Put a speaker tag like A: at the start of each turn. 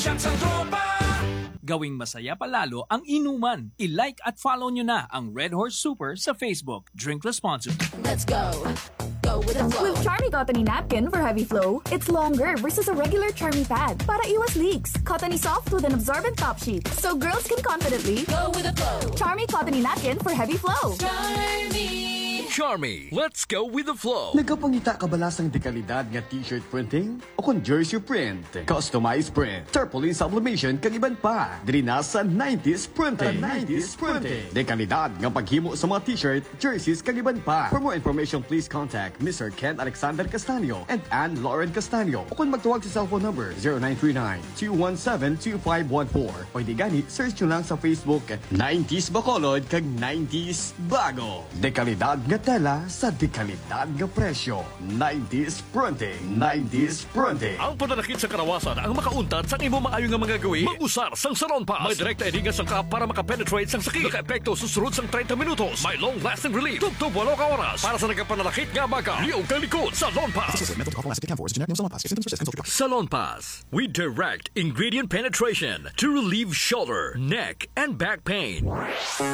A: Shots ang tropa.
B: Gawing masaya palalo ang inuman. I-like at follow nyo na ang Red Horse Super sa Facebook. Drink responsibly.
C: Let's go. Go with the flow.
D: With Charmy Cottony Napkin for heavy flow, it's longer versus a regular Charmy pad para iwas leaks. Cottony soft with an absorbent top sheet, so girls can confidently
C: Go with the flow.
D: Charmy Cottony Napkin for heavy flow.
E: Charmy, let's go with the flow.
F: Nagapangita ka balasang dekalidad nga t-shirt printing? O kung jersey print, customized print, tarpaulin sublimation kag iban pa. Diri na sa 90s Printing. 90s Printing. Dekalidad nga paghimo sa mga t-shirt, jerseys kag iban pa. For more information, please contact Mr. Ken Alexander Castaño and Ann Lauren Castaño. O kung magtuwag sa cellphone number 0939-217-2514. O di gani, search nyo lang sa Facebook 90s Bacolod kag 90s Bago. Dekalidad nga tela sa dekalidad nga presyo. 90s Printing. 90s Printing.
E: Ang pananakit sa karawasan ang makauntad sa imo maayo nga mga gawi. Mag-usar sang Salon Pass. May direkta edinga sang kap para makapenetrate sang sakit. Naka-epekto susunod sang 30 minutos. May long-lasting relief. Tugtog 8 ka oras. Para sa nagapananakit nga baga. Liyaw kang likod. Salon Pass. Salon Pass. We direct ingredient penetration to relieve shoulder, neck, and back pain.